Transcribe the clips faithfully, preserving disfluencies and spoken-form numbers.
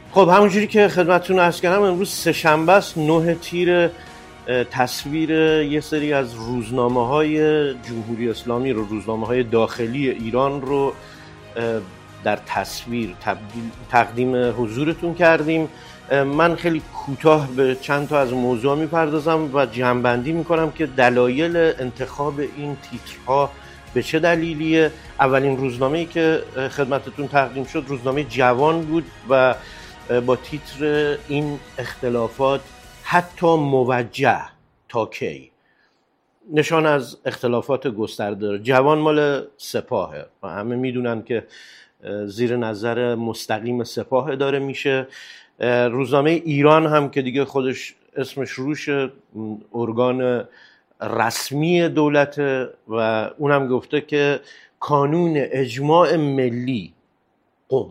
خب همونجوری که خدمتتون عرض کردم امروز سه‌شنبه است، نه تیر. تصویر یه سری از روزنامه‌های جمهوری اسلامی رو، روزنامه‌های داخلی ایران رو در تصویر تبدیل تقدیم حضورتون کردیم. من خیلی کوتاه به چند تا از موضوع میپردازم و جمع‌بندی میکنم که دلایل انتخاب این تیترها به چه دلیلیه. اولین روزنامه‌ای که خدمتتون تقدیم شد روزنامه جوان بود و با تیتر این اختلافات حتی موجه تا کی، نشان از اختلافات گسترده داره. جوان مال سپاهه و همه میدونن که زیر نظر مستقیم سپاه داره میشه. روزنامه ایران هم که دیگه خودش اسمش روشه، ارگان رسمی دولته و اونم گفته که کانون اجماع ملی قم،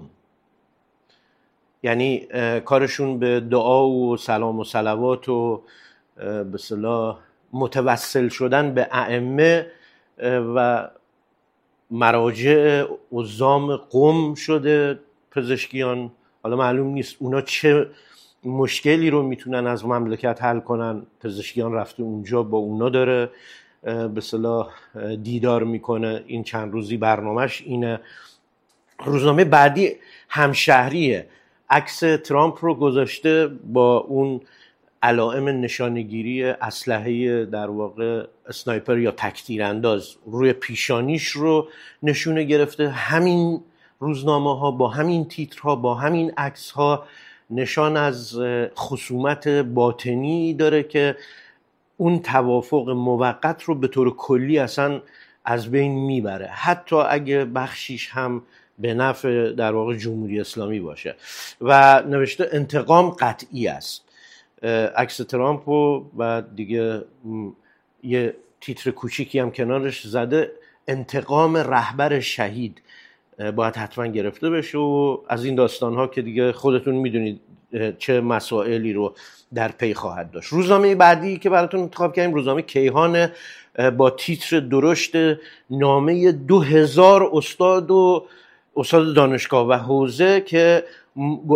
یعنی کارشون به دعا و سلام و صلوات و به اصطلاح متوسل شدن به ائمه و مراجع عظام قم شده. پزشکیان حالا معلوم نیست اونا چه مشکلی رو میتونن از مملکت حل کنن، پزشکیان رفته اونجا با اونا داره به اصطلاح دیدار میکنه. این چند روزی برنامهش اینه. روزنامه بعدی همشهریه، عکس ترامپ رو گذاشته با اون علائم نشانگیری اسلحه در واقع اسنایپر یا تک‌تیرانداز روی پیشانیش رو نشونه گرفته. همین روزنامه ها با همین تیترها با همین عکس ها نشان از خصومت باطنی داره که اون توافق موقت رو به طور کلی اصلا از بین میبره، حتی اگه بخشیش هم به نفع در واقع جمهوری اسلامی باشه. و نوشته انتقام قطعی است. عکس ترامپ و بعد دیگه یه تیتر کوچیکی هم کنارش زده، انتقام رهبر شهید باید حتما گرفته بشه و از این داستان‌ها که دیگه خودتون میدونید چه مسائلی رو در پی خواهد داشت. روزنامه بعدی که براتون انتخاب کردیم روزنامه کیهان با تیتر درشت نامه دو هزار استاد و استاد دانشگاه و حوزه که